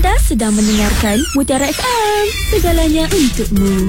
Anda sedang mendengarkan Mutiara FM, segalanya untukmu.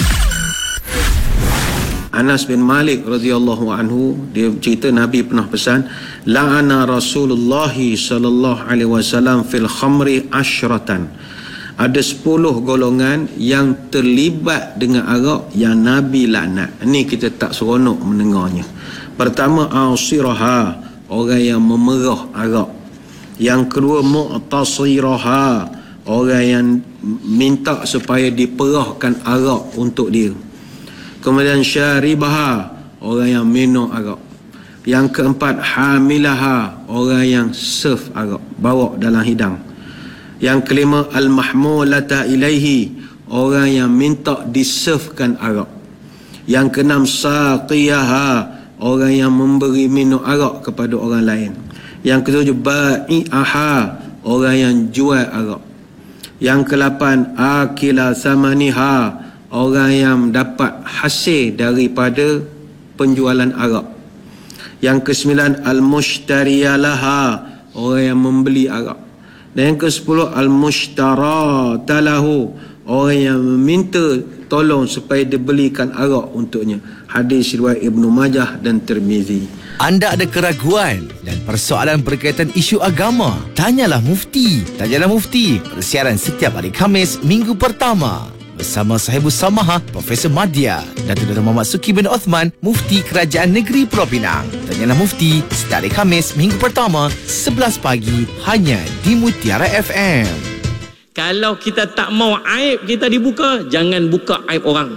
Anas bin Malik radhiyallahu anhu, dia cerita Nabi pernah pesan, la'ana Rasulullah sallallahu alaihi wasallam fil khamri asyratan. Ada 10 golongan yang terlibat dengan arak yang Nabi laknat. Ini kita tak seronok mendengarnya. Pertama, asiraha, orang yang memerah arak. Yang kedua, mu'tasiraha, orang yang minta supaya diperahkan arak untuk dia. Kemudian syaribaha, orang yang minum arak. Yang keempat, hamilaha, orang yang serve arak, bawa dalam hidang. Yang kelima, al-mahmulata ilaihi, orang yang minta diservekan arak. Yang keenam, saqiyaha, orang yang memberi minum arak kepada orang lain. Yang ketujuh, ba'i'aha, orang yang jual arak. Yang ke-8, akila samaniha, orang yang dapat hasil daripada penjualan arak. Yang ke-9, al-mushtariyalaha, orang yang membeli arak. Dan yang ke-10, al-mushtaratalahu, orang yang meminta tolong supaya dibelikan arak untuknya. Hadis riwayat Ibnu Majah dan Tirmizi. Anda ada keraguan dan persoalan berkaitan isu agama? Tanyalah Mufti. Tanyalah Mufti, persiaran setiap hari Khamis minggu pertama bersama Sahibus Samaha Profesor Madya dan Dr. Muhammad Suki bin Osman, Mufti Kerajaan Negeri Pulau Pinang. Tanyalah Mufti setiap hari Khamis minggu pertama 11 pagi hanya di Mutiara FM. Kalau kita tak mau aib kita dibuka, jangan buka aib orang.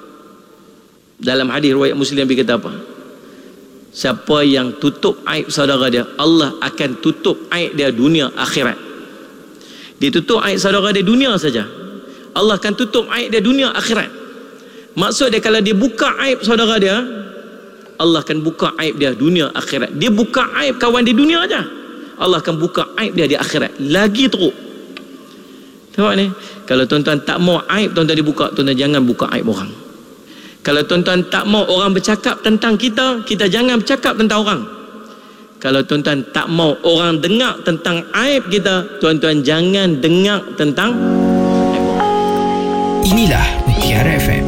Dalam hadis riwayat Muslim Nabi kata apa? Siapa yang tutup aib saudara dia, Allah akan tutup aib dia dunia akhirat. Dia tutup aib saudara dia dunia saja, Allah akan tutup aib dia dunia akhirat. Maksud dia, kalau dia buka aib saudara dia, Allah akan buka aib dia dunia akhirat. Dia buka aib kawan di dunia aja, Allah akan buka aib dia di akhirat lagi teruk. Tengok ni, kalau tuan-tuan tak mau aib tuan-tuan dibuka, tuan-tuan jangan buka aib orang. Kalau tuan-tuan tak mau orang bercakap tentang kita, kita jangan bercakap tentang orang. Kalau tuan-tuan tak mau orang dengar tentang aib kita, tuan-tuan jangan dengar tentang aib orang. Inilah Mutiara FM.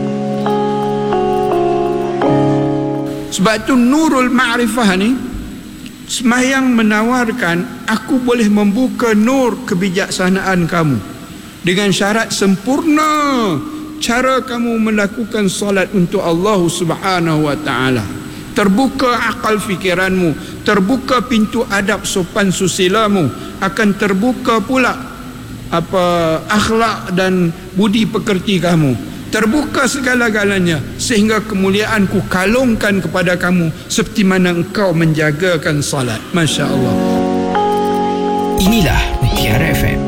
Sebab itu Nurul Ma'rifah ni, sembahyang menawarkan aku boleh membuka nur kebijaksanaan kamu dengan syarat sempurna cara kamu melakukan solat untuk Allah Subhanahu wa taala. Terbuka akal fikiranmu, terbuka pintu adab sopan susilamu, akan terbuka pula akhlak dan budi pekerti kamu. Terbuka segala-galanya sehingga kemuliaanku kalungkan kepada kamu seperti mana engkau menjagakan salat. Masya-Allah. Inilah Mutiara FM.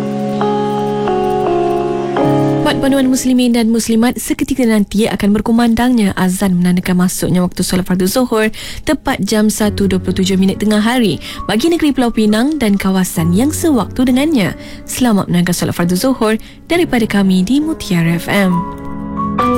Panduan muslimin dan muslimat, seketika nanti akan berkumandangnya azan menandakan masuknya waktu solat fardu zuhur tepat jam 1.27 tengah hari bagi negeri Pulau Pinang dan kawasan yang sewaktu dengannya. Selamat menunaikan solat fardu zuhur daripada kami di Mutiara FM.